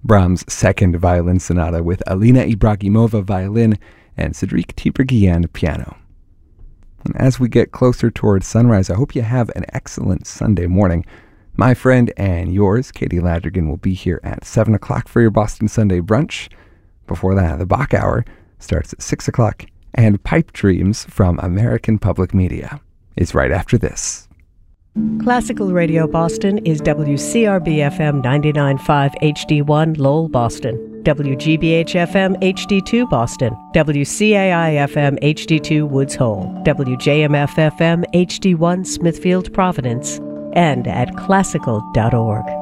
Brahms' Second Violin Sonata with Alina Ibragimova violin and Cedric Tiberghien piano. And as we get closer towards sunrise, I hope you have an excellent Sunday morning. My friend and yours, Katie Ladrigan, will be here at 7 o'clock for your Boston Sunday brunch. Before that, the Bach Hour starts at 6 o'clock, and Pipe Dreams from American Public Media is right after this. Classical Radio Boston is WCRB-FM 99.5 HD1 Lowell, Boston, WGBH-FM HD2 Boston, WCAI-FM HD2 Woods Hole, WJMF-FM HD1 Smithfield, Providence, and at classical.org.